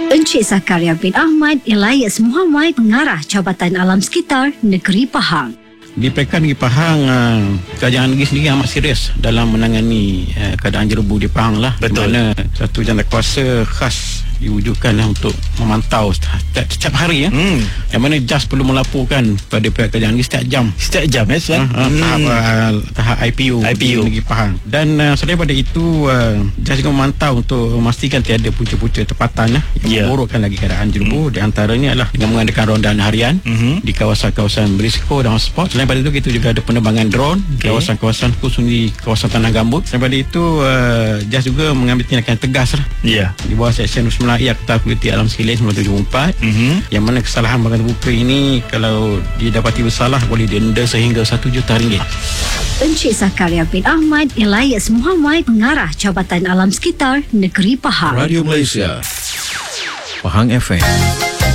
Encik Zakaria bin Ahmad Elias Muhammad, Pengarah Jabatan Alam Sekitar Negeri Pahang. Di Pekan Negeri Pahang, kerajaan negeri sendiri amat serius dalam menangani keadaan jerebu di Pahang lah. Betul. Di mana satu jawatan khas diwujudkan untuk memantau setiap hari ya. Yang mana JAS perlu melaporkan pada pihak kerajaan negeri setiap jam. Setiap jam Tuan. Tahap IPU di Negeri Pahang. Dan selain daripada itu, JAS juga memantau untuk memastikan tiada punca-punca tempatan yang memburukkan lagi keadaan jerebu. Di antaranya adalah dengan mengadakan rondaan harian di kawasan-kawasan berisiko dan hotspot. Selain daripada itu, kita juga ada penerbangan drone kawasan-kawasan khusus di kawasan tanah gambut. Selain daripada itu, JAS juga mengambil tindakan tegas lah. Di bawah Seksyen 9I Akta Kualiti Alam Sekitar 1974, yang mana kesalahan barang terbuka ini kalau didapati bersalah boleh denda sehingga RM1 juta. Encik Zakaria bin Ahmad Elias Muhammad, Pengarah Jabatan Alam Sekitar Negeri Pahang. Radio Malaysia, Pahang FM.